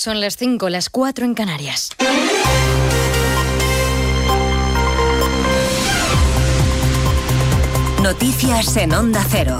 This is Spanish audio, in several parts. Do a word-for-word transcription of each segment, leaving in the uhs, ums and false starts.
Son las cinco, las cuatro en Canarias. Noticias en Onda Cero.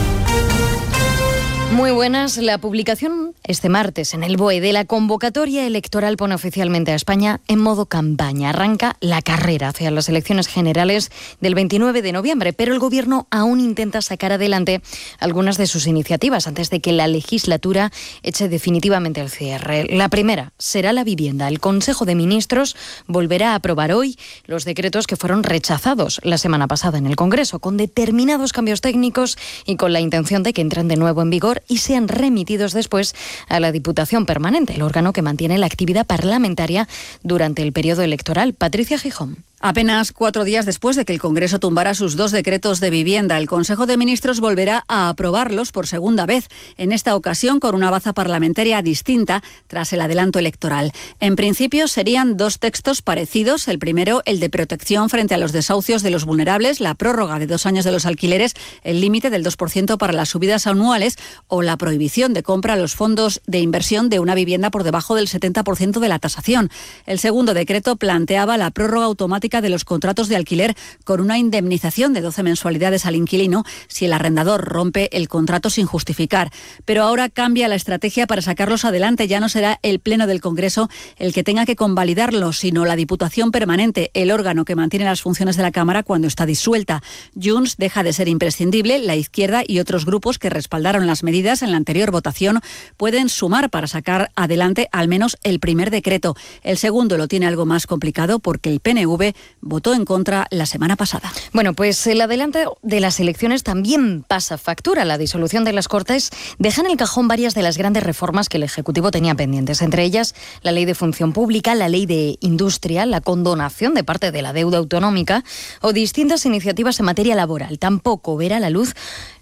Muy buenas. La publicación este martes en el B O E de la convocatoria electoral pone oficialmente a España en modo campaña. Arranca la carrera hacia las elecciones generales del veintinueve de noviembre, pero el Gobierno aún intenta sacar adelante algunas de sus iniciativas antes de que la legislatura eche definitivamente el cierre. La primera será la vivienda. El Consejo de Ministros volverá a aprobar hoy los decretos que fueron rechazados la semana pasada en el Congreso, con determinados cambios técnicos y con la intención de que entren de nuevo en vigor y sean remitidos después a la Diputación Permanente, el órgano que mantiene la actividad parlamentaria durante el periodo electoral. Patricia Gijón. Apenas cuatro días después de que el Congreso tumbara sus dos decretos de vivienda, el Consejo de Ministros volverá a aprobarlos por segunda vez, en esta ocasión con una baza parlamentaria distinta tras el adelanto electoral. En principio serían dos textos parecidos. El primero, el de protección frente a los desahucios de los vulnerables, la prórroga de dos años de los alquileres, el límite del dos por ciento para las subidas anuales o la prohibición de compra a los fondos de inversión de una vivienda por debajo del setenta por ciento de la tasación. El segundo decreto planteaba la prórroga automática de los contratos de alquiler con una indemnización de doce mensualidades al inquilino si el arrendador rompe el contrato sin justificar. Pero ahora cambia la estrategia para sacarlos adelante. Ya no será el Pleno del Congreso el que tenga que convalidarlos, sino la Diputación Permanente, el órgano que mantiene las funciones de la Cámara cuando está disuelta. Junts deja de ser imprescindible. La izquierda y otros grupos que respaldaron las medidas en la anterior votación pueden sumar para sacar adelante al menos el primer decreto. El segundo lo tiene algo más complicado porque el P N V votó en contra la semana pasada. Bueno, pues el adelanto de las elecciones también pasa factura. La disolución de las Cortes deja en el cajón varias de las grandes reformas que el Ejecutivo tenía pendientes, entre ellas la Ley de Función Pública, la Ley de Industria, la condonación de parte de la deuda autonómica o distintas iniciativas en materia laboral. Tampoco verá la luz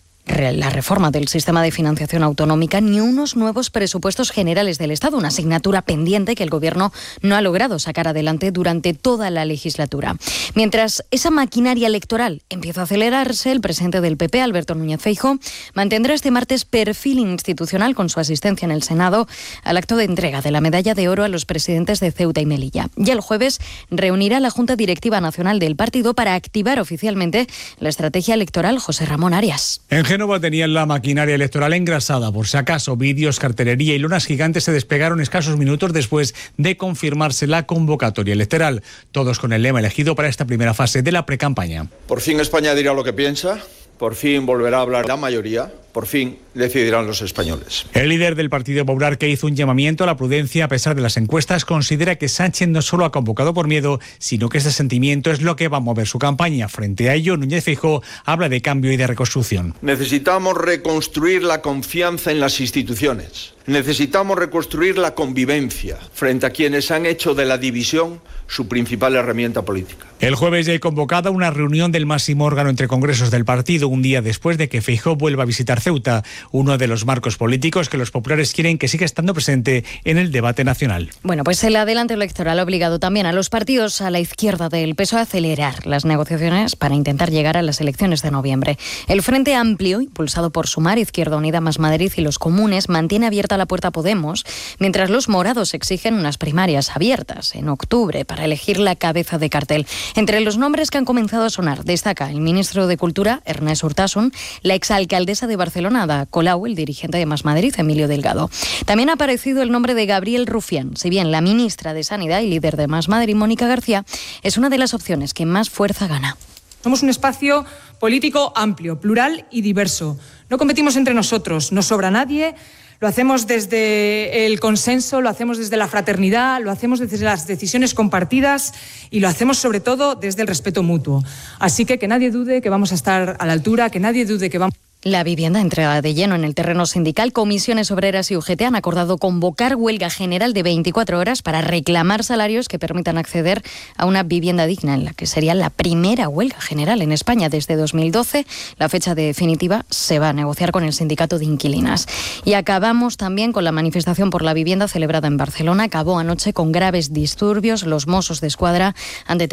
la reforma del sistema de financiación autonómica ni unos nuevos presupuestos generales del Estado, una asignatura pendiente que el Gobierno no ha logrado sacar adelante durante toda la legislatura. Mientras esa maquinaria electoral empieza a acelerarse, el presidente del P P, Alberto Núñez Feijóo, mantendrá este martes perfil institucional con su asistencia en el Senado al acto de entrega de la medalla de oro a los presidentes de Ceuta y Melilla. Y el jueves reunirá la Junta Directiva Nacional del partido para activar oficialmente la estrategia electoral. José Ramón Arias. En Génova tenían la maquinaria electoral engrasada. Por si acaso, vídeos, cartelería y lonas gigantes se despegaron escasos minutos después de confirmarse la convocatoria electoral. Todos con el lema elegido para esta primera fase de la precampaña. Por fin España dirá lo que piensa. Por fin volverá a hablar la mayoría. Por fin decidirán los españoles. El líder del Partido Popular, que hizo un llamamiento a la prudencia a pesar de las encuestas, considera que Sánchez no solo ha convocado por miedo, sino que ese sentimiento es lo que va a mover su campaña. Frente a ello, Núñez Feijóo habla de cambio y de reconstrucción. Necesitamos reconstruir la confianza en las instituciones. Necesitamos reconstruir la convivencia frente a quienes han hecho de la división su principal herramienta política. El jueves ya hay convocada una reunión del máximo órgano entre congresos del partido, un día después de que Feijóo vuelva a visitar Ceuta, uno de los marcos políticos que los populares quieren que siga estando presente en el debate nacional. Bueno, pues el adelanto electoral ha obligado también a los partidos a la izquierda del P S O E a acelerar las negociaciones para intentar llegar a las elecciones de noviembre. El Frente Amplio, impulsado por Sumar, Izquierda Unida Más Madrid y los comunes, mantiene abierta la puerta a Podemos, mientras los morados exigen unas primarias abiertas en octubre para elegir la cabeza de cartel. Entre los nombres que han comenzado a sonar destaca el ministro de Cultura, Ernest Urtasun, la exalcaldesa de Barcelona, Ada Colau, el dirigente de Más Madrid, Emilio Delgado. También ha aparecido el nombre de Gabriel Rufián. Si bien la ministra de Sanidad y líder de Más Madrid, Mónica García, es una de las opciones que más fuerza gana. Somos un espacio político amplio, plural y diverso. No competimos entre nosotros, no sobra nadie. Lo hacemos desde el consenso, lo hacemos desde la fraternidad, lo hacemos desde las decisiones compartidas y lo hacemos sobre todo desde el respeto mutuo. Así que que nadie dude que vamos a estar a la altura, que nadie dude que vamos... La vivienda entra de lleno en el terreno sindical. Comisiones Obreras y U G T han acordado convocar huelga general de veinticuatro horas para reclamar salarios que permitan acceder a una vivienda digna, en la que sería la primera huelga general en España desde dos mil doce. La fecha definitiva se va a negociar con el sindicato de inquilinas. Y acabamos también con la manifestación por la vivienda celebrada en Barcelona. Acabó anoche con graves disturbios. Los Mossos de Escuadra han detenido